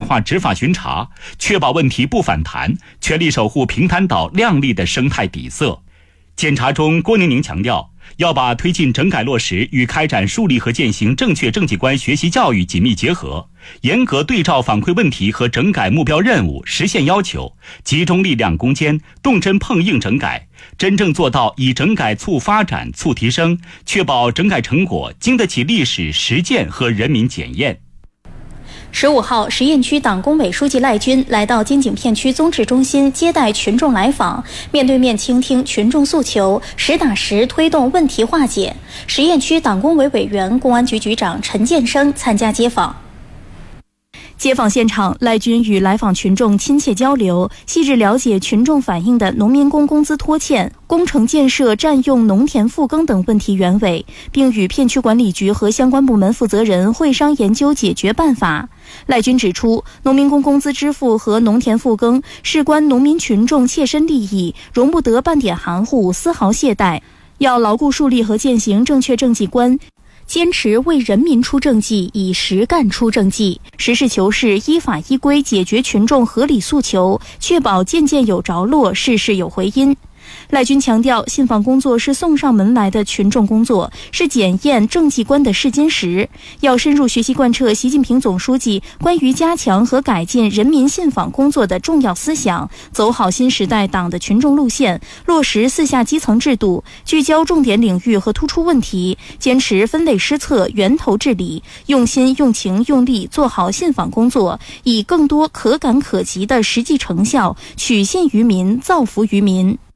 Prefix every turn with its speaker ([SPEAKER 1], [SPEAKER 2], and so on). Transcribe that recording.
[SPEAKER 1] 化执法巡查，确保问题不反弹，全力守护平潭岛亮丽的生态底色。检查中，郭宁宁强调，要把推进整改落实与开展树立和践行正确政绩观学习教育紧密结合，严格对照反馈问题和整改目标任务实现要求，集中力量攻坚，动真碰硬整改，真正做到以整改促发展、促提升，确保整改成果经得起历史实践和人民检验。
[SPEAKER 2] 15号，十堰区党工委书记赖军来到金井片区综治中心接待群众来访，面对面倾听群众诉求，实打实推动问题化解。十堰区党工委委员、公安局局长陈建生参加接访。街访现场，赖军与来访群众亲切交流，细致了解群众反映的农民工工资拖欠、工程建设占用农田复耕等问题原委，并与片区管理局和相关部门负责人会商研究解决办法。赖军指出，农民工工资支付和农田复耕事关农民群众切身利益，容不得半点含糊、丝毫懈怠，要牢固树立和践行正确政绩观，坚持为人民出政绩，以实干出政绩，实事求是、依法依规解决群众合理诉求，确保件件有着落，事事有回音。赖军强调，信访工作是送上门来的群众工作，是检验政绩观的试金石，要深入学习贯彻习近平总书记关于加强和改进人民信访工作的重要思想，走好新时代党的群众路线，落实4下基层制度，聚焦重点领域和突出问题，坚持分类施策、源头治理，用心、用情、用力做好信访工作，以更多可感可及的实际成效，取信于民，造福于民。